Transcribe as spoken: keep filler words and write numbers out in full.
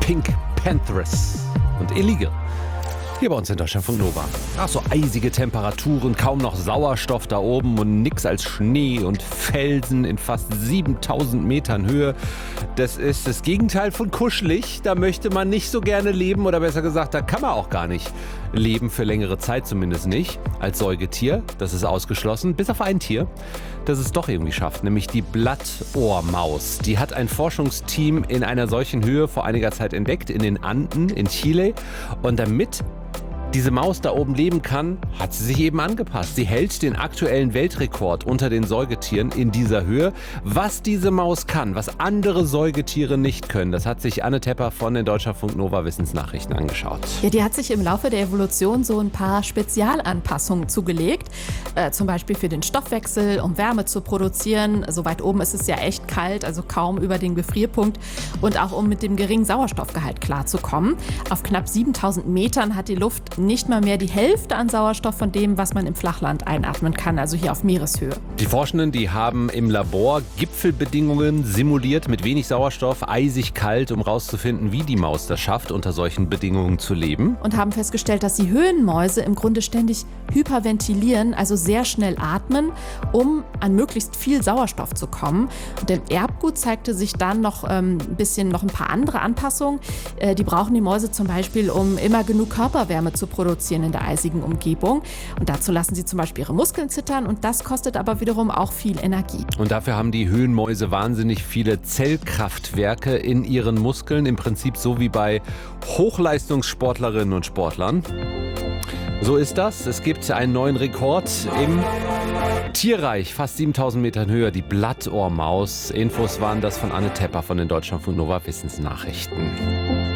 Pink Panthers und Illegal. Hier bei uns in Deutschlandfunk Nova. Ach, so eisige Temperaturen, kaum noch Sauerstoff da oben und nix als Schnee und Felsen in fast siebentausend Metern Höhe. Das ist das Gegenteil von kuschelig. Da möchte man nicht so gerne leben, oder besser gesagt, da kann man auch gar nicht leben, für längere Zeit zumindest nicht. Als Säugetier, das ist ausgeschlossen, bis auf ein Tier, das es doch irgendwie schafft, nämlich die Blattohrmaus. Die hat ein Forschungsteam in einer solchen Höhe vor einiger Zeit entdeckt, in den Anden in Chile. Und damit diese Maus da oben leben kann, hat sie sich eben angepasst. Sie hält den aktuellen Weltrekord unter den Säugetieren in dieser Höhe. Was diese Maus kann, was andere Säugetiere nicht können, das hat sich Anne Tepper von den Deutschlandfunk Nova Wissensnachrichten angeschaut. Ja, die hat sich im Laufe der Evolution so ein paar Spezialanpassungen zugelegt. Äh, zum Beispiel für den Stoffwechsel, um Wärme zu produzieren. So weit oben ist es ja echt kalt, also kaum über den Gefrierpunkt. Und auch um mit dem geringen Sauerstoffgehalt klarzukommen. Auf knapp siebentausend Metern hat die Luft nicht mal mehr die Hälfte an Sauerstoff von dem, was man im Flachland einatmen kann, also hier auf Meereshöhe. Die Forschenden, die haben im Labor Gipfelbedingungen simuliert mit wenig Sauerstoff, eisig kalt, um rauszufinden, wie die Maus das schafft, unter solchen Bedingungen zu leben. Und haben festgestellt, dass die Höhenmäuse im Grunde ständig hyperventilieren, also sehr schnell atmen, um an möglichst viel Sauerstoff zu kommen. Und im Erbgut zeigte sich dann noch ähm, ein bisschen noch ein paar andere Anpassungen. Äh, die brauchen die Mäuse zum Beispiel, um immer genug Körperwärme zu produzieren in der eisigen Umgebung. Und dazu lassen sie zum Beispiel ihre Muskeln zittern und das kostet aber wiederum auch viel Energie. Und dafür haben die Höhenmäuse wahnsinnig viele Zellkraftwerke in ihren Muskeln, im Prinzip so wie bei Hochleistungssportlerinnen und Sportlern. So ist das. Es gibt einen neuen Rekord im Tierreich, fast siebentausend Metern höher, die Blattohrmaus. Infos waren das von Anne Tepper von den Deutschlandfunk Nova Wissensnachrichten.